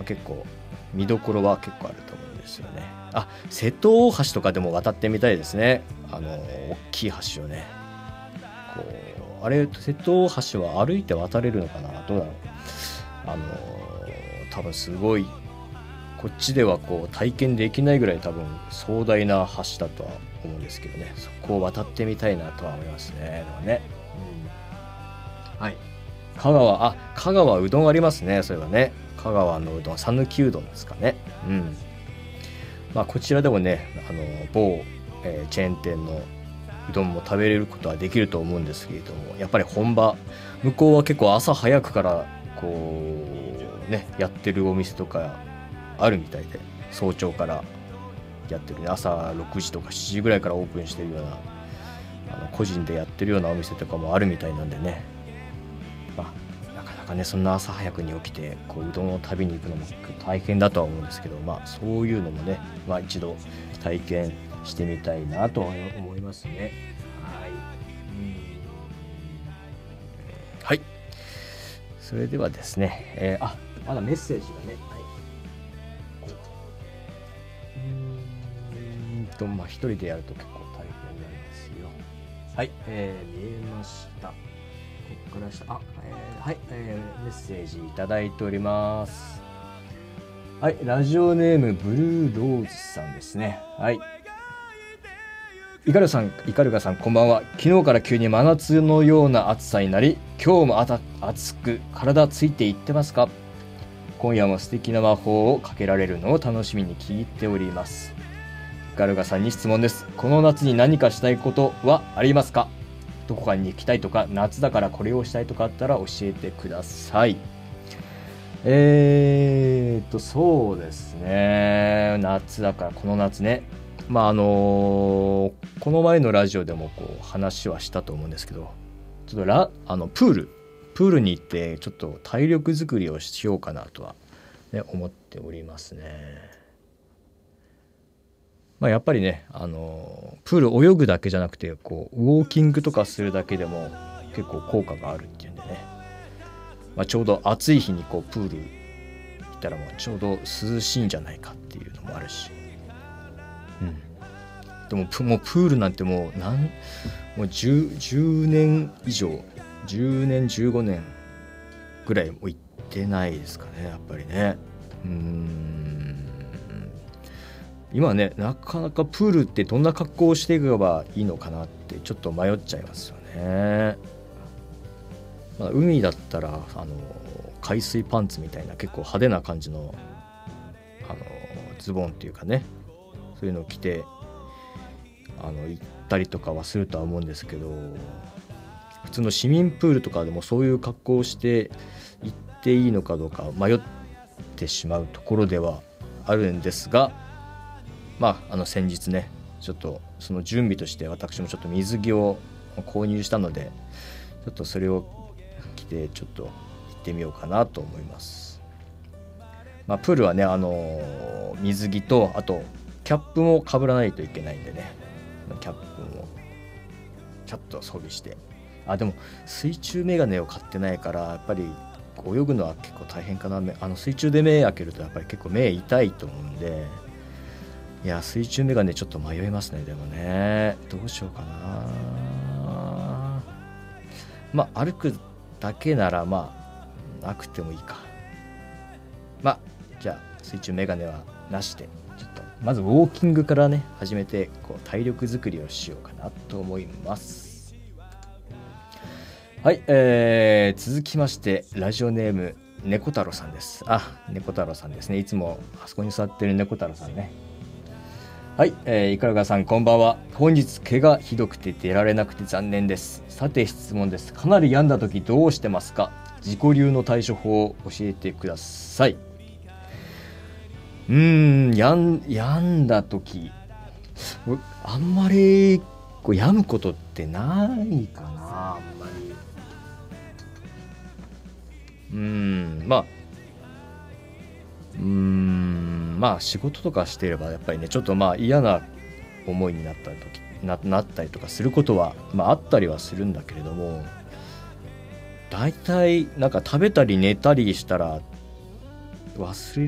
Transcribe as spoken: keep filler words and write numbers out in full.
結構見どころは結構あると思うんですよね。あ、瀬戸大橋とかでも渡ってみたいですね。あの大きい橋をね、こうあれ瀬戸大橋は歩いて渡れるのかな、どうだろう。あの多分すごいこっちではこう体験できないぐらい多分壮大な橋だとは思うんですけどね、そこを渡ってみたいなとは思いますね。でもね、うん、はい、香川、あ、香川うどんありますね。それはね、香川のうどん、讃岐うどんですかね。うん。まあこちらでもね、あの某、えー、チェーン店のうどんも食べれることはできると思うんですけれども、やっぱり本場向こうは結構朝早くからこうねやってるお店とかあるみたいで、早朝からやってるね、朝ろくじとかしちじぐらいからオープンしてるような、あの個人でやってるようなお店とかもあるみたいなんでね、まあなかなかねそんな朝早くに起きてこううどんを食べに行くのも大変だとは思うんですけど、まあそういうのもね、まあ一度体験してみたいなと思いますね。はい、うん、はい、それではですね、えー、あ、まだメッセージがね、とまあ一人でやると結構大変なんですよ。はい、えー、見えました。ここから下、あ、えー、はい、えー、メッセージいただいております。はい、ラジオネームブルーローズさんですね。はい。イカルさん、イカルガさん、こんばんは。昨日から急に真夏のような暑さになり、今日もあた暑く体ついていってますか？今夜も素敵な魔法をかけられるのを楽しみに聞いております。ガルガさんに質問です。この夏に何かしたいことはありますか？どこかに行きたいとか、夏だからこれをしたいとかあったら教えてください。えーっとそうですね、夏だからこの夏ね、まああのー、この前のラジオでもこう話はしたと思うんですけど、ちょっとラあのプールプールに行ってちょっと体力作りをしようかなとは、ね、思っておりますね。まあ、やっぱりね、あのプール泳ぐだけじゃなくてこうウォーキングとかするだけでも結構効果があるっていうんでね、まあ、ちょうど暑い日にこうプール行ったらもうちょうど涼しいんじゃないかっていうのもあるし、うん、でももうプールなんてもう何もう 10, 10年以上じゅうねんじゅうごねんぐらいも行ってないですかね、やっぱりね。うーん、今ねなかなかプールってどんな格好をしていけばいいのかなってちょっと迷っちゃいますよね。まあ、海だったらあの海水パンツみたいな結構派手な感じのあのズボンっていうかね、そういうのを着てあの行ったりとかはするとは思うんですけど、普通の市民プールとかでもそういう格好をして行っていいのかどうか迷ってしまうところではあるんですが、まああの先日ねちょっとその準備として私もちょっと水着を購入したので、ちょっとそれを着てちょっと行ってみようかなと思います。まあ、プールはねあの水着とあとキャップもかぶらないといけないんでね、キャップもちょっと装備して、あでも水中メガネを買ってないからやっぱり泳ぐのは結構大変かな。あの水中で目開けるとやっぱり結構目痛いと思うんで、いや水中メガネちょっと迷いますね。でもねどうしようかな。まあ歩くだけならまあなくてもいいか。まあじゃあ水中メガネはなしでちょっとまずウォーキングからね始めてこう体力作りをしようかなと思います。はい、えー、続きましてラジオネーム猫太郎さんです。あ、猫太郎さんですね。いつもあそこに座ってる猫太郎さんね。はい、えー、いかるがさんこんばんは。本日毛がひどくて出られなくて残念です。さて質問です。かなり病んだ時どうしてますか？自己流の対処法を教えてください。うーん、やん病んだ時あんまりこう病むことってないかな。あんまりうーんまあうーんまあ仕事とかしていればやっぱりねちょっとまあ嫌な思いになった時 な, なったりとかすることは、まあ、あったりはするんだけれども、だいたいなんか食べたり寝たりしたら忘れ